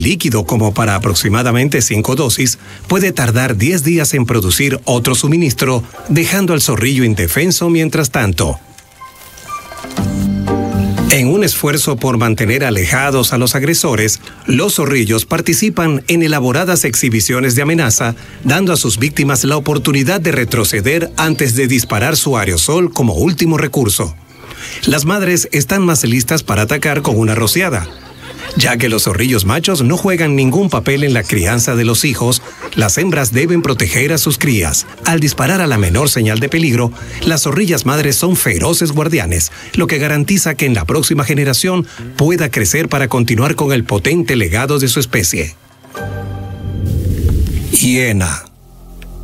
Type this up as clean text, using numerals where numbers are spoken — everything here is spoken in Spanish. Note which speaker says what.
Speaker 1: líquido como para aproximadamente 5 dosis, puede tardar 10 días en producir otro suministro, dejando al zorrillo indefenso mientras tanto. En un esfuerzo por mantener alejados a los agresores, los zorrillos participan en elaboradas exhibiciones de amenaza, dando a sus víctimas la oportunidad de retroceder antes de disparar su aerosol como último recurso. Las madres están más listas para atacar con una rociada. Ya que los zorrillos machos no juegan ningún papel en la crianza de los hijos, las hembras deben proteger a sus crías. Al disparar a la menor señal de peligro, las zorrillas madres son feroces guardianes, lo que garantiza que en la próxima generación pueda crecer para continuar con el potente legado de su especie. Hiena.